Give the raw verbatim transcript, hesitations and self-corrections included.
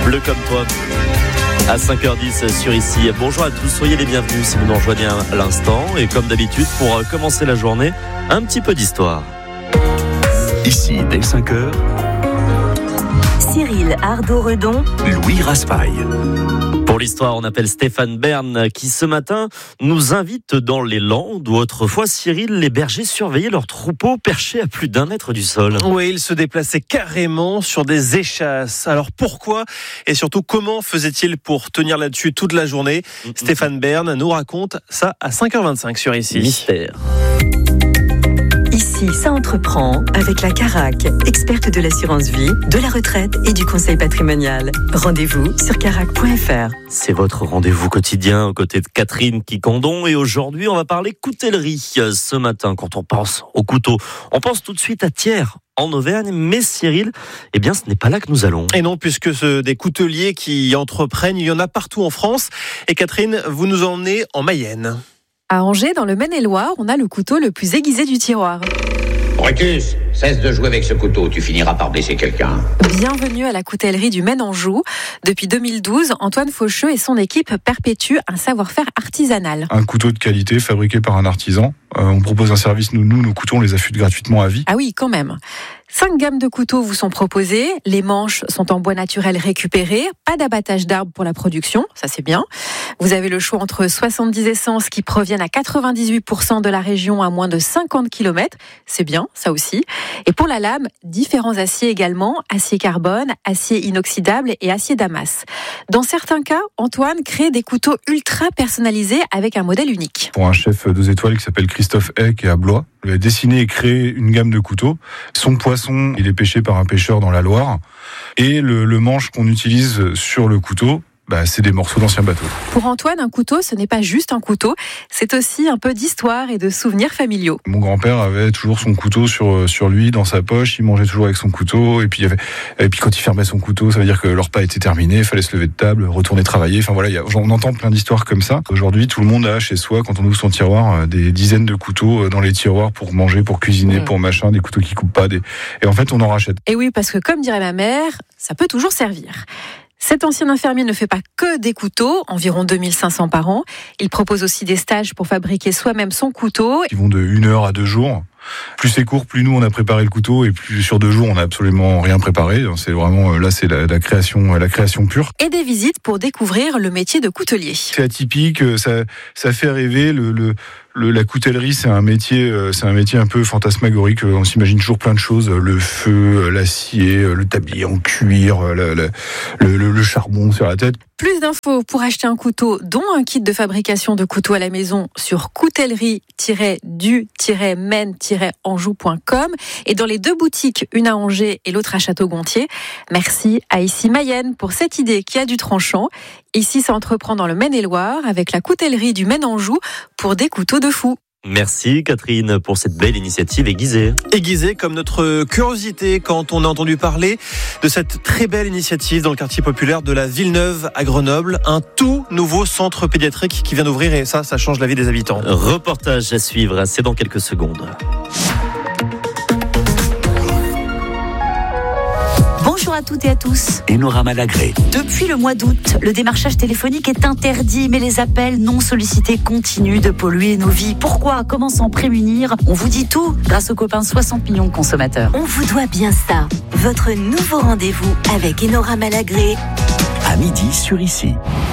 Bleu comme toi. À cinq heures dix sur ici. Bonjour à tous, soyez les bienvenus si vous nous rejoignez à l'instant. Et comme d'habitude, pour commencer la journée, un petit peu d'histoire. Ici, dès cinq heures, Cyril Ardo-Redon, Louis Raspail. Pour l'histoire, on appelle Stéphane Bern qui ce matin nous invite dans les Landes où autrefois, Cyril, les bergers surveillaient leurs troupeaux perchés à plus d'un mètre du sol. Oui, ils se déplaçaient carrément sur des échasses. Alors pourquoi et surtout comment faisait-il pour tenir là-dessus toute la journée ? mmh. Stéphane Bern nous raconte ça à cinq heures vingt-cinq sur Ici. Mystère. Ici, ça entreprend avec la Carac, experte de l'assurance vie, de la retraite et du conseil patrimonial. Rendez-vous sur carac point f r. C'est votre rendez-vous quotidien aux côtés de Catherine Quicandon. Et aujourd'hui, on va parler coutellerie. Ce matin, quand on pense au couteau, on pense tout de suite à Thiers, en Auvergne. Mais Cyril, eh bien, ce n'est pas là que nous allons. Et non, puisque ce, des couteliers qui entreprennent, il y en a partout en France. Et Catherine, vous nous emmenez en Mayenne. À Angers, dans le Maine-et-Loire, on a le couteau le plus aiguisé du tiroir. Brutus, cesse de jouer avec ce couteau, tu finiras par blesser quelqu'un. Bienvenue à la coutellerie du Maine-Anjou. Depuis deux mille douze, Antoine Faucheux et son équipe perpétuent un savoir-faire artisanal. Un couteau de qualité fabriqué par un artisan. Euh, on propose un service, nous, nous, nos couteaux, on les affûte gratuitement à vie. Ah oui, quand même. Cinq gammes de couteaux vous sont proposées. Les manches sont en bois naturel récupéré. Pas d'abattage d'arbres pour la production, ça c'est bien. Vous avez le choix entre soixante-dix essences qui proviennent à quatre-vingt-dix-huit pour cent de la région à moins de cinquante kilomètres. C'est bien, ça aussi. Et pour la lame, différents aciers également. Acier carbone, acier inoxydable et acier damas. Dans certains cas, Antoine crée des couteaux ultra personnalisés avec un modèle unique. Pour un chef deux étoiles qui s'appelle Christophe Hay, qui est à Blois, il a dessiné et créé une gamme de couteaux. Son poisson, il est pêché par un pêcheur dans la Loire. Et le, le manche qu'on utilise sur le couteau, bah, c'est des morceaux d'anciens bateaux. Pour Antoine, un couteau, ce n'est pas juste un couteau, c'est aussi un peu d'histoire et de souvenirs familiaux. Mon grand-père avait toujours son couteau sur, sur lui, dans sa poche, il mangeait toujours avec son couteau, et puis, il y avait, et puis quand il fermait son couteau, ça veut dire que le repas était terminé, il fallait se lever de table, retourner travailler, enfin voilà, il y a, on entend plein d'histoires comme ça. Aujourd'hui, tout le monde a chez soi, quand on ouvre son tiroir, des dizaines de couteaux dans les tiroirs pour manger, pour cuisiner, mmh. pour machin, des couteaux qui coupent pas, des... et en fait on en rachète. Et oui, parce que comme dirait ma mère, ça peut toujours servir. Cet ancien infirmier ne fait pas que des couteaux, environ deux mille cinq cents par an. Il propose aussi des stages pour fabriquer soi-même son couteau. Ils vont de une heure à deux jours. Plus c'est court, plus nous on a préparé le couteau, et plus sur deux jours on n'a absolument rien préparé. C'est vraiment là, c'est la, la création, la création pure. Et des visites pour découvrir le métier de coutelier. C'est atypique, ça, ça fait rêver. Le, le, le, la coutellerie, c'est un métier, c'est un métier un peu fantasmagorique. On s'imagine toujours plein de choses, le feu, l'acier, le tablier en cuir, le, le, le, le charbon sur la tête. Plus d'infos pour acheter un couteau, dont un kit de fabrication de couteaux à la maison sur coutellerie du maine anjou point com et dans les deux boutiques, une à Angers et l'autre à Château-Gontier. Merci à Ici Mayenne pour cette idée qui a du tranchant. Ici, ça entreprend dans le Maine-et-Loire avec la coutellerie du Maine-Anjou pour des couteaux de fou. Merci Catherine pour cette belle initiative aiguisée. Aiguisée comme notre curiosité quand on a entendu parler de cette très belle initiative dans le quartier populaire de la Villeneuve à Grenoble. Un tout nouveau centre pédiatrique qui vient d'ouvrir et ça, ça change la vie des habitants. Reportage à suivre, c'est dans quelques secondes. Bonjour à toutes et à tous. Enora Malagré. Depuis le mois d'août, le démarchage téléphonique est interdit, mais les appels non sollicités continuent de polluer nos vies. Pourquoi ? Comment s'en prémunir ? On vous dit tout grâce aux copains soixante millions de consommateurs. On vous doit bien ça. Votre nouveau rendez-vous avec Enora Malagré. À midi sur Ici.